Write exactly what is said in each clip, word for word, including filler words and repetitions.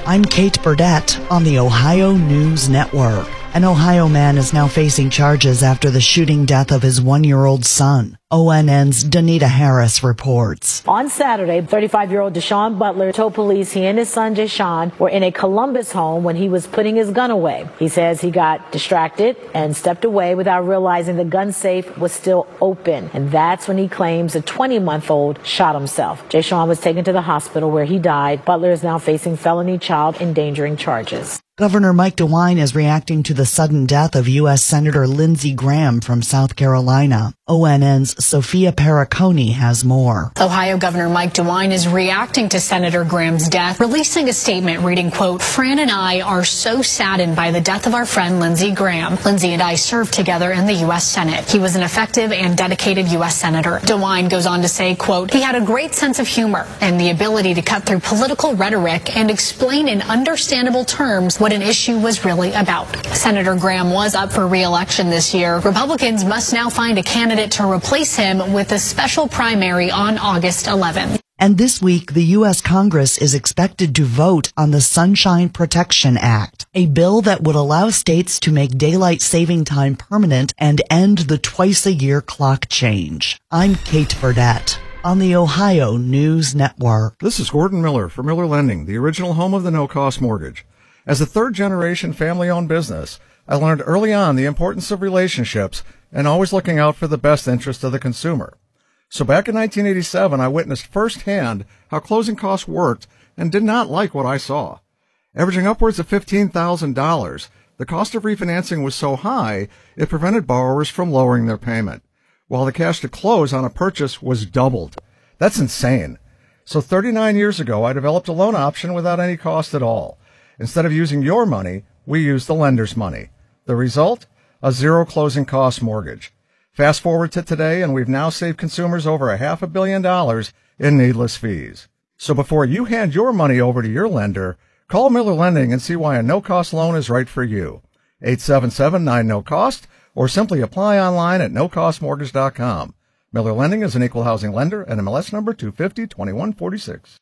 I'm Kate Burdett on the Ohio News Network. An Ohio man is now facing charges after the shooting death of his one-year-old son. O N N's Danita Harris reports. On Saturday, thirty-five-year-old Deshaun Butler told police he and his son Deshaun were in a Columbus home when he was putting his gun away. He says he got distracted and stepped away without realizing the gun safe was still open. And that's when he claims a twenty-month-old shot himself. Deshaun was taken to the hospital where he died. Butler is now facing felony child endangering charges. Governor Mike DeWine is reacting to the sudden death of U S Senator Lindsey Graham from South Carolina. O N N's Sophia Perricone has more. Ohio Governor Mike DeWine is reacting to Senator Graham's death, releasing a statement reading, quote, "Fran and I are so saddened by the death of our friend Lindsey Graham. Lindsey and I served together in the U S Senate. He was an effective and dedicated U S Senator." DeWine goes on to say, quote, "He had a great sense of humor and the ability to cut through political rhetoric and explain in understandable terms what an issue was really about." Senator Graham was up for re-election this year. Republicans must now find a candidate to replace him with a special primary on August eleventh. And this week, the U S Congress is expected to vote on the Sunshine Protection Act, a bill that would allow states to make daylight saving time permanent and end the twice-a-year clock change. I'm Kate Burdett on the Ohio News Network. This is Gordon Miller for Miller Lending, the original home of the no-cost mortgage. As a third-generation family-owned business, I learned early on the importance of relationships and always looking out for the best interest of the consumer. So back in nineteen eighty-seven, I witnessed firsthand how closing costs worked and did not like what I saw. Averaging upwards of fifteen thousand dollars, the cost of refinancing was so high, it prevented borrowers from lowering their payment, while the cash to close on a purchase was doubled. That's insane. So thirty-nine years ago, I developed a loan option without any cost at all. Instead of using your money, we used the lender's money. The result? A zero closing cost mortgage. Fast forward to today, and we've now saved consumers over a half a billion dollars in needless fees. So before you hand your money over to your lender, call Miller Lending and see why a no-cost loan is right for you. eight seven seven nine no cost, or simply apply online at no cost mortgage dot com. Miller Lending is an equal housing lender and M L S number two fifty twenty-one forty-six.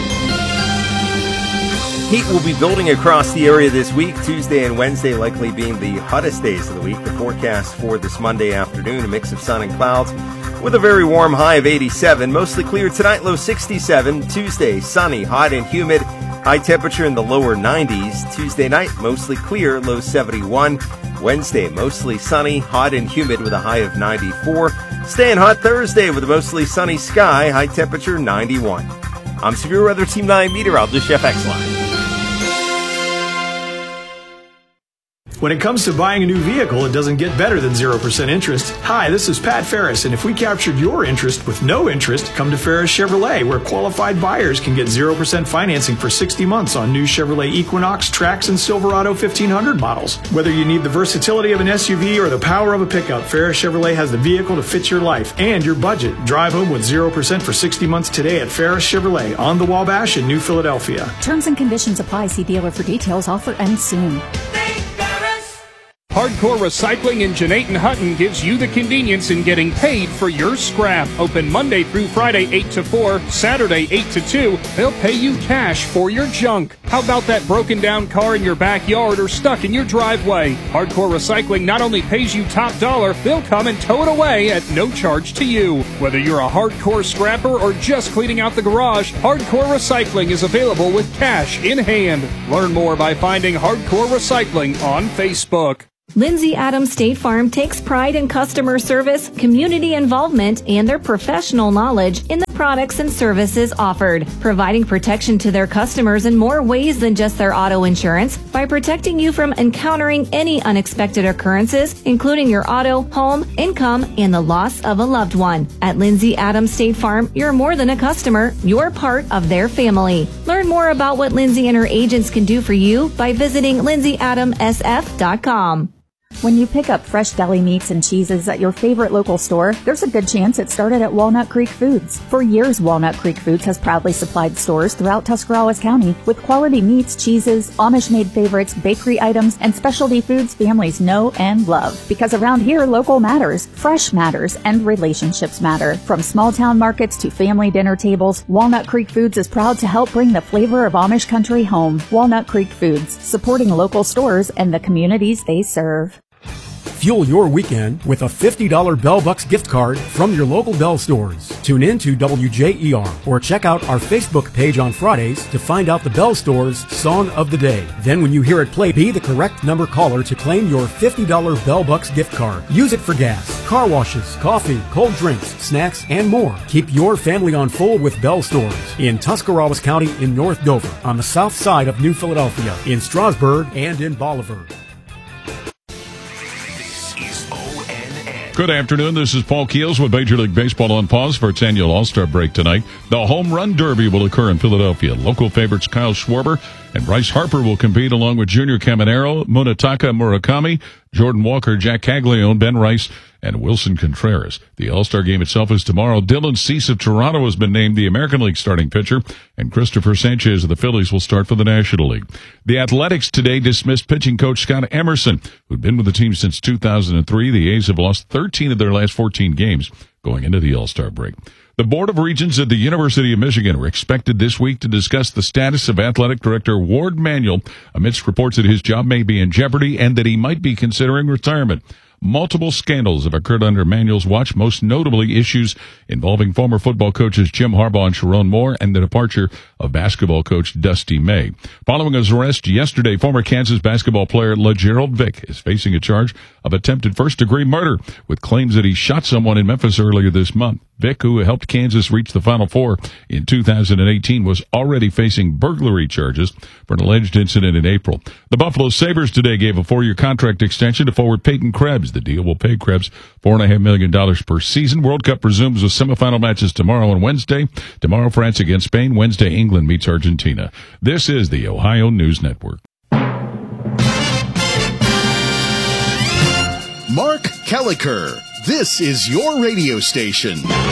Heat will be building across the area this week, Tuesday and Wednesday likely being the hottest days of the week. The forecast for this Monday afternoon, a mix of sun and clouds with a very warm high of eighty-seven. Mostly clear tonight, low sixty-seven. Tuesday, sunny, hot and humid. High temperature in the lower nineties. Tuesday night, mostly clear, low seventy-one. Wednesday, mostly sunny, hot and humid with a high of ninety-four. Staying hot Thursday with a mostly sunny sky, high temperature ninety-one. I'm Severe Weather Team nine meteorologist Jeff Exline. When it comes to buying a new vehicle, it doesn't get better than zero percent interest. Hi, this is Pat Ferris, and if we captured your interest with no interest, come to Ferris Chevrolet, where qualified buyers can get zero percent financing for sixty months on new Chevrolet Equinox, Trax, and Silverado fifteen hundred models. Whether you need the versatility of an S U V or the power of a pickup, Ferris Chevrolet has the vehicle to fit your life and your budget. Drive home with zero percent for sixty months today at Ferris Chevrolet on the Wabash in New Philadelphia. Terms and conditions apply. See dealer for details. Offer ends soon. Hardcore Recycling in Jeanette and Hutton gives you the convenience in getting paid for your scrap. Open Monday through Friday, eight to four, Saturday, eight to two. They'll pay you cash for your junk. How about that broken down car in your backyard or stuck in your driveway? Hardcore Recycling not only pays you top dollar, they'll come and tow it away at no charge to you. Whether you're a hardcore scrapper or just cleaning out the garage, Hardcore Recycling is available with cash in hand. Learn more by finding Hardcore Recycling on Facebook. Lindsay Adams State Farm takes pride in customer service, community involvement, and their professional knowledge in the products and services offered, providing protection to their customers in more ways than just their auto insurance by protecting you from encountering any unexpected occurrences, including your auto, home, income, and the loss of a loved one. At Lindsay Adams State Farm, you're more than a customer, you're part of their family. Learn more about what Lindsay and her agents can do for you by visiting lindsay adam s f dot com. When you pick up fresh deli meats and cheeses at your favorite local store, there's a good chance it started at Walnut Creek Foods. For years, Walnut Creek Foods has proudly supplied stores throughout Tuscarawas County with quality meats, cheeses, Amish-made favorites, bakery items, and specialty foods families know and love. Because around here, local matters. Fresh matters and relationships matter. From small town markets to family dinner tables, Walnut Creek Foods is proud to help bring the flavor of Amish country home. Walnut Creek Foods, supporting local stores and the communities they serve. Fuel your weekend with a fifty dollars Bell Bucks gift card from your local Bell stores. Tune in to W J E R or check out our Facebook page on Fridays to find out the Bell Store's Song of the Day. Then when you hear it play, be the correct number caller to claim your fifty dollars Bell Bucks gift card. Use it for gas, car washes, coffee, cold drinks, snacks, and more. Keep your family on full with Bell Stores in Tuscarawas County in North Dover, on the south side of New Philadelphia, in Strasburg, and in Bolivar. Good afternoon. This is Paul Keels with Major League Baseball on pause for its annual All-Star break tonight. The Home Run Derby will occur in Philadelphia. Local favorites Kyle Schwarber and Bryce Harper will compete along with Junior Caminero, Munetaka Murakami, Jordan Walker, Jack Caglione, Ben Rice, and Wilson Contreras. The All-Star game itself is tomorrow. Dylan Cease of Toronto has been named the American League starting pitcher, and Christopher Sanchez of the Phillies will start for the National League. The Athletics today dismissed pitching coach Scott Emerson, who'd been with the team since two thousand three. The A's have lost thirteen of their last fourteen games going into the All-Star break. The Board of Regents at the University of Michigan are expected this week to discuss the status of athletic director Ward Manuel amidst reports that his job may be in jeopardy and that he might be considering retirement. Multiple scandals have occurred under Manuel's watch, most notably issues involving former football coaches Jim Harbaugh and Sharon Moore and the departure of basketball coach Dusty May. Following his arrest yesterday, former Kansas basketball player LeGerald Vick is facing a charge of attempted first-degree murder with claims that he shot someone in Memphis earlier this month. Vick, who helped Kansas reach the Final Four in two thousand eighteen, was already facing burglary charges for an alleged incident in April. The Buffalo Sabres today gave a four-year contract extension to forward Peyton Krebs. The deal will pay Krebs four point five million dollars per season. World Cup resumes with semifinal matches tomorrow and Wednesday. Tomorrow, France against Spain. Wednesday, England meets Argentina. This is the Ohio News Network. Mark Kelleher. This is your radio station.